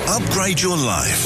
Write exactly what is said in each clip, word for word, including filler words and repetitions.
Upgrade your life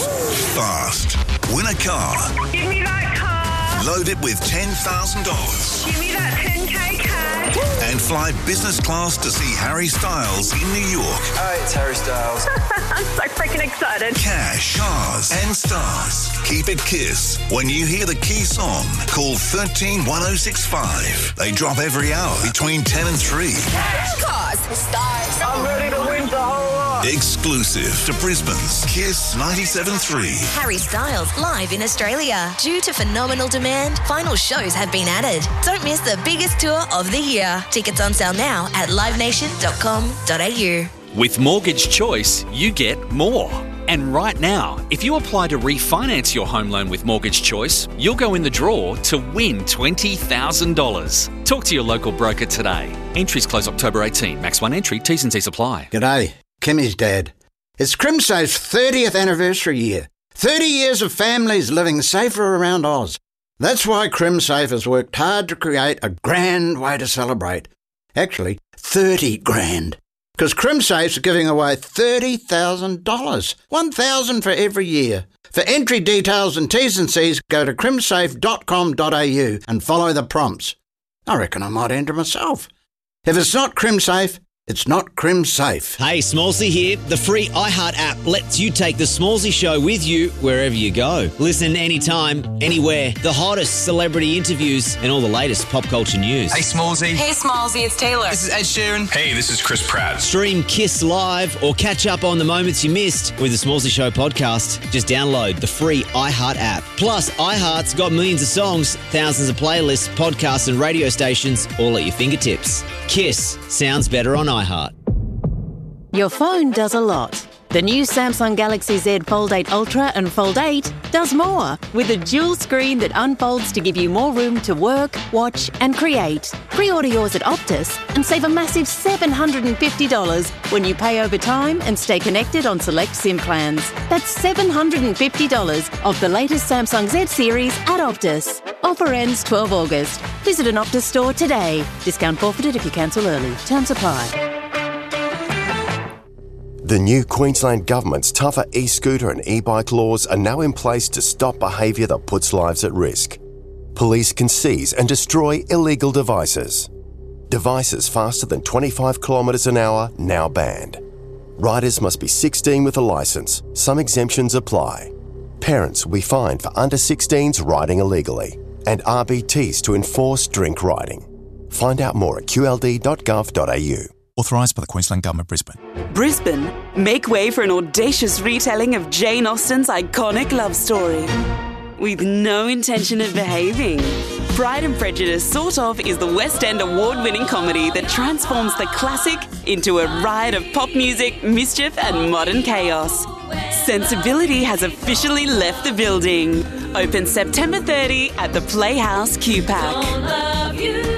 fast. Win a car. Give me that car. Load it with ten thousand dollars. Give me that ten K cash. And fly business class to see Harry Styles in New York. Hi, it's Harry Styles. I'm so freaking excited. Cash, cars and stars. Keep it Kiss. When you hear the key song, call one three one oh six five. They drop every hour between ten and three. Cash, cars, stars. I'm ready to win the whole lot. Exclusive to Brisbane's Kiss ninety-seven point three. Harry Styles live in Australia. Due to phenomenal demand, final shows have been added. Don't miss the biggest tour of the year. Tickets on sale now at live nation dot com dot a u. With Mortgage Choice, you get more. And right now, if you apply to refinance your home loan with Mortgage Choice, you'll go in the draw to win twenty thousand dollars. Talk to your local broker today. Entries close October eighteenth. Max one entry. T's and C's apply. G'day, Kimmy's dad. It's CrimSafe's thirtieth anniversary year. thirty years of families living safer around Oz. That's why CrimSafe has worked hard to create a grand way to celebrate. Actually, thirty grand. Because CrimSafe's giving away thirty thousand dollars. one thousand dollars for every year. For entry details and T's and C's, go to crimsafe dot com dot a u and follow the prompts. I reckon I might enter myself. If it's not CrimSafe, it's not CrimSafe. Hey, Smallsy here. The free iHeart app lets you take the Smallsy Show with you wherever you go. Listen anytime, anywhere. The hottest celebrity interviews and all the latest pop culture news. Hey, Smallsy. Hey, Smallsy, it's Taylor. This is Ed Sheeran. Hey, this is Chris Pratt. Stream Kiss Live or catch up on the moments you missed with the Smallsy Show podcast. Just download the free iHeart app. Plus, iHeart's got millions of songs, thousands of playlists, podcasts and radio stations all at your fingertips. Kiss sounds better on iHeart. Your phone does a lot. The new Samsung Galaxy Z Fold eight Ultra and Fold eight does more, with a dual screen that unfolds to give you more room to work, watch and create. Pre-order yours at Optus and save a massive seven hundred fifty dollars when you pay over time and stay connected on select SIM plans. That's seven hundred fifty dollars off the latest Samsung Z series at Optus. Offer ends twelfth of August. Visit an Optus store today. Discount forfeited if you cancel early. Terms apply. The new Queensland Government's tougher e-scooter and e-bike laws are now in place to stop behaviour that puts lives at risk. Police can seize and destroy illegal devices. Devices faster than twenty-five kilometres an hour now banned. Riders must be sixteen with a licence. Some exemptions apply. Parents will be fined for under sixteens riding illegally, and R B Ts to enforce drink riding. Find out more at q l d dot gov dot a u. Authorised by the Queensland Government, Brisbane. Brisbane, make way for an audacious retelling of Jane Austen's iconic love story. With no intention of behaving. Pride and Prejudice Sort Of is the West End award-winning comedy that transforms the classic into a riot of pop music, mischief and modern chaos. Sensibility has officially left the building. Open September thirtieth at the Playhouse Q PAC.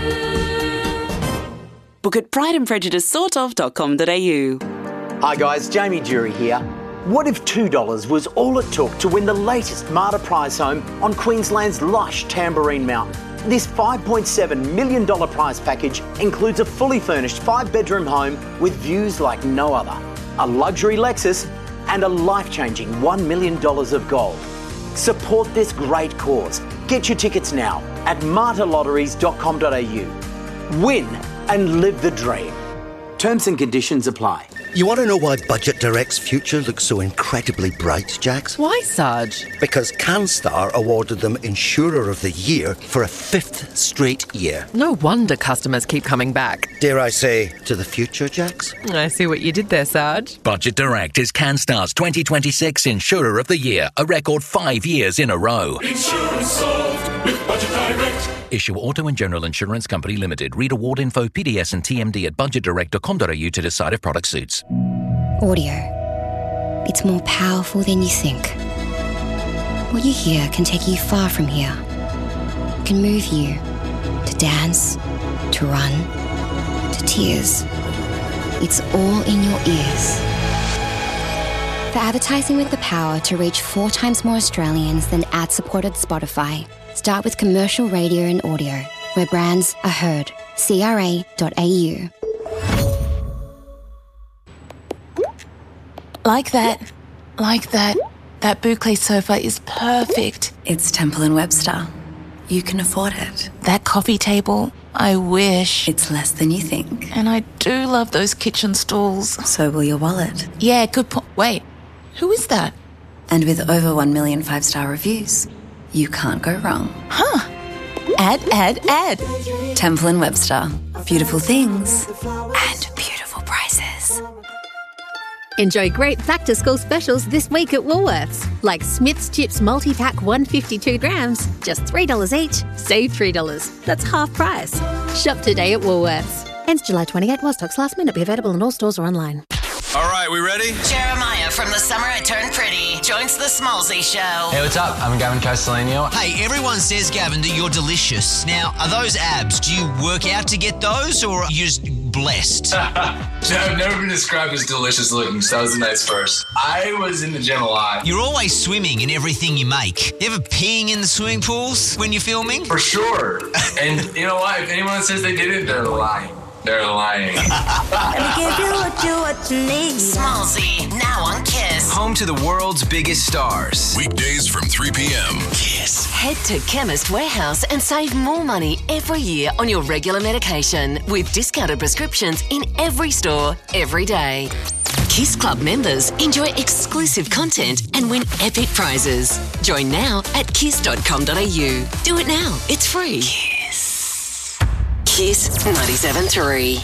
Book at pride and prejudice sort of dot com dot a u. Hi guys, Jamie Jury here. What if two dollars was all it took to win the latest Marta prize home on Queensland's lush Tamborine Mountain? This five point seven million dollars prize package includes a fully furnished five-bedroom home with views like no other, a luxury Lexus and a life-changing one million dollars of gold. Support this great cause. Get your tickets now at marta lotteries dot com dot a u. Win and live the dream. Terms and conditions apply. You want to know why Budget Direct's future looks so incredibly bright, Jax? Why, Sarge? Because CanStar awarded them Insurer of the Year for a fifth straight year. No wonder customers keep coming back. Dare I say, to the future, Jax? I see what you did there, Sarge. Budget Direct is CanStar's twenty twenty-six Insurer of the Year, a record five years in a row. Insurance solved with Budget Direct. Issue Auto and General Insurance Company Limited. Read award info, P D S and T M D at budget direct dot com dot a u to decide if product suits. Audio. It's more powerful than you think. What you hear can take you far from here. It can move you to dance, to run, to tears. It's all in your ears. For advertising with the power to reach four times more Australians than ad-supported Spotify, start with commercial radio and audio, where brands are heard. c r a dot a u. Like that. Like that, that boucle sofa is perfect. It's Temple and Webster. You can afford it. That coffee table, I wish. It's less than you think. And I do love those kitchen stools. So will your wallet. Yeah, good point. Wait, who is that? And with over one million five-star reviews, you can't go wrong. Huh. Add, add, add. Temple and Webster. Beautiful things and beautiful prices. Enjoy great back-to-school specials this week at Woolworths. Like Smith's Chips multi-pack one hundred fifty-two grams, just three dollars each. Save three dollars. That's half price. Shop today at Woolworths. Ends July twenty-eighth. While stocks last minute. Be available in all stores or online. All right, we ready? Jeremiah from The Summer I Turned Pretty joins the Smallsy Show. Hey, what's up? I'm Gavin Castellano. Hey, everyone says, Gavin, that you're delicious. Now, are those abs? Do you work out to get those, or are you just blessed? I've never been described as delicious looking, so that was a nice first. I was in the gym a lot. You're always swimming in everything you make. You ever peeing in the swimming pools when you're filming? For sure. And you know what? If anyone says they didn't, they're lying. They're lying. Let me give you what you, what you need. Smallsy, now on Kiss. Home to the world's biggest stars. Weekdays from three p.m. Kiss. Head to Chemist Warehouse and save more money every year on your regular medication with discounted prescriptions in every store, every day. Kiss Club members enjoy exclusive content and win epic prizes. Join now at kiss dot com dot a u. Do it now. It's free. Kiss. Kiss ninety-seven point three.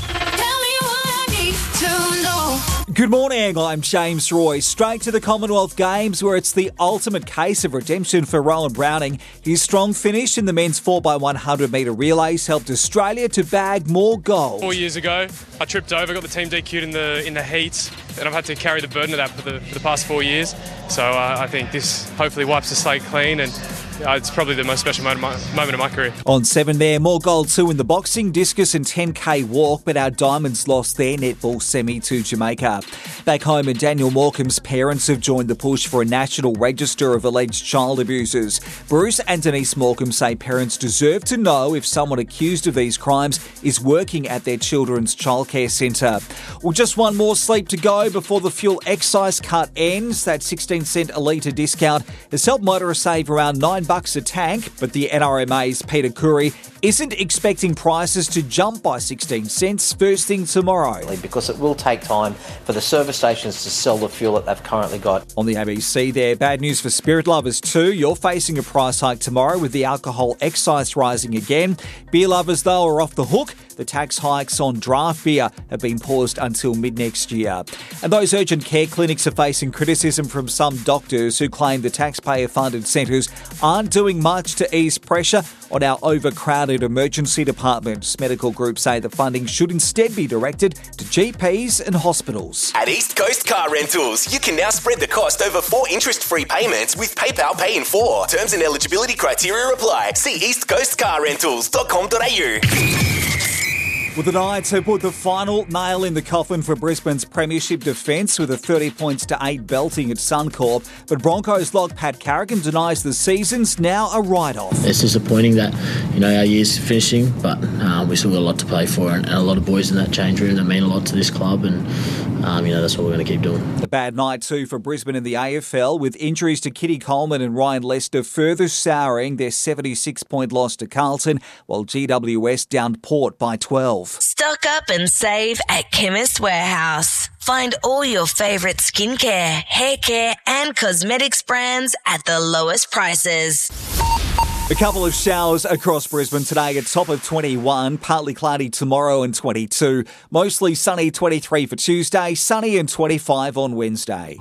Good morning, I'm James Roy. Straight to the Commonwealth Games, where it's the ultimate case of redemption for Rowan Browning. His strong finish in the men's four by one hundred metre relays helped Australia to bag more gold. Four years ago, I tripped over, got the team D Q'd in the in the heats, and I've had to carry the burden of that for the, for the past four years. So uh, I think this hopefully wipes the slate clean, and uh, it's probably the most special moment of, my, moment of my career. On seven there, more gold too in the boxing, discus and ten K walk, but our Diamonds lost their netball semi to Jamaica. Back home, and Daniel Morecambe's parents have joined the push for a national register of alleged child abusers. Bruce and Denise Morecambe say parents deserve to know if someone accused of these crimes is working at their children's childcare centre. Well, just one more sleep to go before the fuel excise cut ends. That sixteen cent a litre discount has helped motorists save around nine bucks a tank, but the N R M A's Peter Curry isn't expecting prices to jump by sixteen cents first thing tomorrow. Because it will take time for the service stations to sell the fuel that they've currently got. On the A B C there, bad news for spirit lovers too. You're facing a price hike tomorrow with the alcohol excise rising again. Beer lovers, though, are off the hook. The tax hikes on draft beer have been paused until mid-next year. And those urgent care clinics are facing criticism from some doctors who claim the taxpayer-funded centres aren't doing much to ease pressure on our overcrowded emergency departments. Medical groups say the funding should instead be directed to G Ps and hospitals. At East Coast Car Rentals, you can now spread the cost over four interest-free payments with PayPal Pay in four. Terms and eligibility criteria apply. See east coast car rentals dot com dot a u. Well, the Knights have put the final nail in the coffin for Brisbane's premiership defence with a thirty points to eight belting at Suncorp. But Broncos lock Pat Carrigan denies the season's now a write-off. It's disappointing that, you know, our year's finishing, but um, we still got a lot to play for, and, and a lot of boys in that change room that mean a lot to this club, and um, you know, that's what we're going to keep doing. A bad night too for Brisbane in the A F L, with injuries to Kitty Coleman and Ryan Lester further souring their seventy-six point loss to Carlton, while G W S downed Port by twelve. Stock up and save at Chemist Warehouse. Find all your favourite skincare, hair care and cosmetics brands at the lowest prices. A couple of showers across Brisbane today at top of twenty-one, partly cloudy tomorrow and twenty-two. Mostly sunny twenty-three for Tuesday, sunny and twenty-five on Wednesday.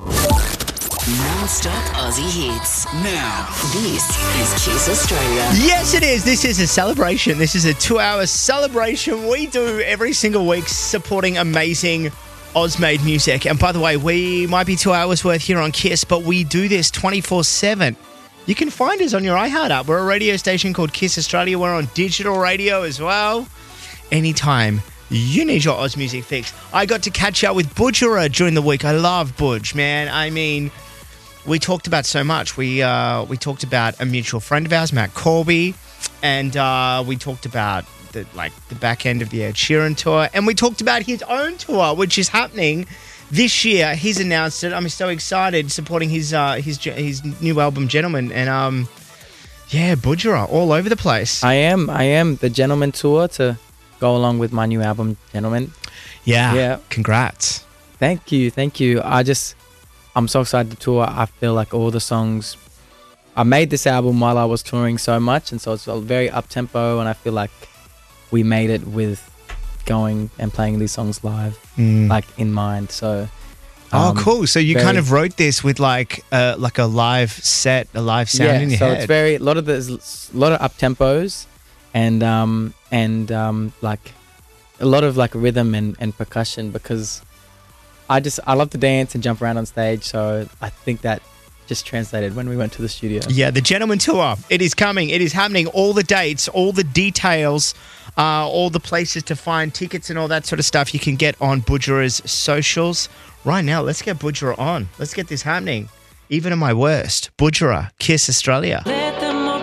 Non-stop Aussie hits. Now, this is Kiss Australia. Yes, it is. This is a celebration. This is a two-hour celebration we do every single week supporting amazing Oz-made music. And by the way, we might be two hours worth here on Kiss, but we do this twenty-four seven. You can find us on your iHeart app. We're a radio station called Kiss Australia. We're on digital radio as well. Anytime you need your Oz music fix. I got to catch up with Budgera during the week. I love Budge, man. I mean, we talked about so much. We uh, we talked about a mutual friend of ours, Matt Corby, and uh, we talked about the like the back end of the Ed Sheeran tour, and we talked about his own tour, which is happening this year, he's announced it. I'm so excited supporting his uh, his his new album, Gentleman, and um, yeah, Budjerah all over the place. I am, I am the Gentleman tour to go along with my new album, Gentleman. Yeah, yeah. Congrats. Thank you, thank you. I just, I'm so excited to tour. I feel like all the songs, I made this album while I was touring so much, and so it's very up tempo, and I feel like we made it with going and playing these songs live, Mm. like in mind. So, Oh, um, cool! So you very- kind of wrote this with like uh, like a live set, a live sound yeah, in your so head. it's very a lot of the a lot of up tempos, and um and um like a lot of like rhythm and, and percussion, because I just I love to dance and jump around on stage. So I think that just translated when we went to the studio. Yeah, the Gentleman Tour. It is coming. It is happening. All the dates, all the details, uh, all the places to find tickets and all that sort of stuff you can get on Budjerah's socials. Right now, let's get Budjerah on. Let's get this happening. Even at my worst. Budjerah, Kiss Australia.